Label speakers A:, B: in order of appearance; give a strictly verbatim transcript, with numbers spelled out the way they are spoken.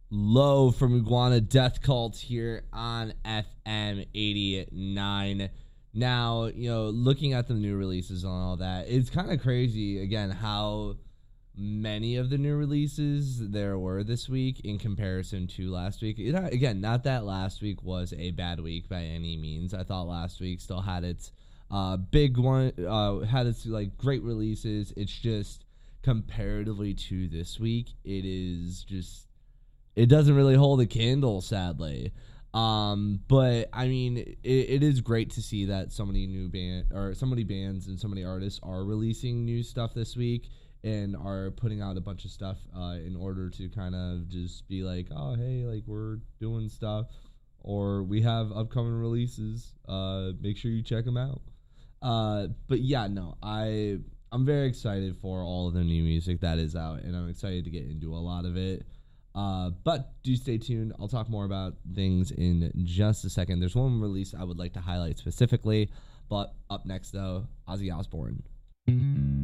A: Low from Iguana Death Cult here on F M eighty-nine. Now, you know, looking at the new releases and all that, it's kind of crazy, again, how many of the new releases there were this week in comparison to last week. It, again, not that last week was a bad week by any means. I thought last week still had its uh, big one, uh, had its like great releases. It's just comparatively to this week, it is just, it doesn't really hold a candle, sadly. Um, but I mean, it, it is great to see that so many new band or so many bands and so many artists are releasing new stuff this week and are putting out a bunch of stuff uh, in order to kind of just be like, oh, hey, like we're doing stuff or we have upcoming releases. Uh, make sure you check them out. Uh, but yeah, no, I I'm very excited for all of the new music that is out, and I'm excited to get into a lot of it. Uh, but do stay tuned. I'll talk more about things in just a second. There's one release I would like to highlight specifically, but up next, though, Ozzy Osbourne.